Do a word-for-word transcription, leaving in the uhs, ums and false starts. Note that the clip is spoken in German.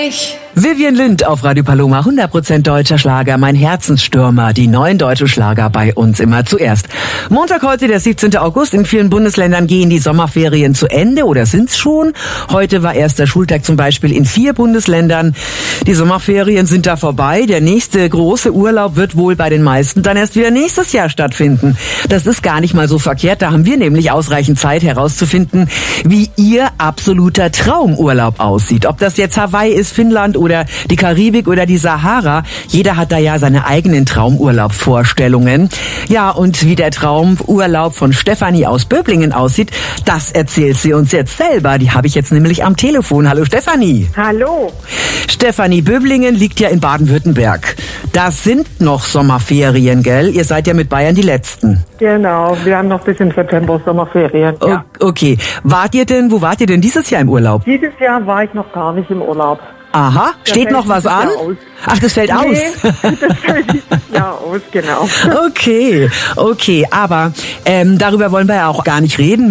Vivian Lind auf Radio Paloma, hundert Prozent deutscher Schlager, mein Herzensstürmer, die neuen deutschen Schlager bei uns immer zuerst. Montag heute, der siebzehnte August, in vielen Bundesländern gehen die Sommerferien zu Ende oder sind's schon. Heute war erster Schultag zum Beispiel in vier Bundesländern. Die Sommerferien sind da vorbei. Der nächste große Urlaub wird wohl bei den meisten dann erst wieder nächstes Jahr stattfinden. Das ist gar nicht mal so verkehrt, da haben wir nämlich ausreichend Zeit herauszufinden, wie ihr absoluter Traumurlaub aussieht. Ob das jetzt Hawaii ist, Finnland oder die Karibik oder die Sahara. Jeder hat da ja seine eigenen Traumurlaubvorstellungen. Ja, und wie der Traumurlaub von Stefanie aus Böblingen aussieht, das erzählt sie uns jetzt selber. Die habe ich jetzt nämlich am Telefon. Hallo Stefanie. Hallo. Stefanie, Böblingen liegt ja in Baden-Württemberg. Das sind noch Sommerferien, gell? Ihr seid ja mit Bayern die Letzten. Genau, wir haben noch bis im September Sommerferien. Ja. Okay. Wart ihr denn, wo wart ihr denn dieses Jahr im Urlaub? Dieses Jahr war ich noch gar nicht im Urlaub. Aha, Das steht fällt noch was dieses an? Jahr aus. Ach, das fällt Nee, aus. das fällt dieses Jahr aus, genau. Okay, okay, aber ähm, darüber wollen wir ja auch gar nicht reden.